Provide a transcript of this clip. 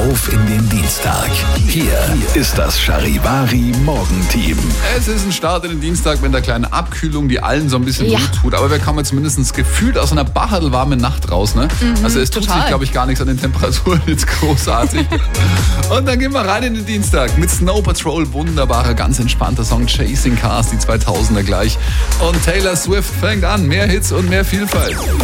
auf in den Dienstag. Hier ist das Charivari Morgenteam. Es ist ein Start in den Dienstag mit einer kleinen Abkühlung, die allen so ein bisschen gut tut. Aber wir kommen zumindest gefühlt aus einer bacherlwarmen Nacht raus. Ne? Also es tut sich, glaube ich, gar nichts an den Temperaturen jetzt großartig. Und dann gehen wir rein in den Dienstag mit Snow Patrol. Wunderbarer, ganz entspannter Song. Chasing Cars, die 2000er gleich. Und Taylor Swift fängt an. Mehr Hits und mehr Vielfalt.